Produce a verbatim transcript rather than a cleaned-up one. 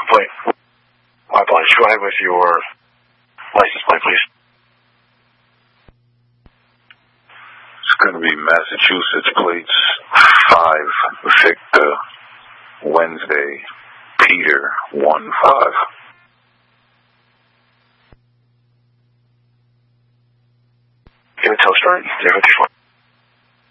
plate. My apologies. Go ahead with your license plate, please. It's going to be Massachusetts plates five Victor Wednesday Peter one five. Give it till start. zero fifty-four.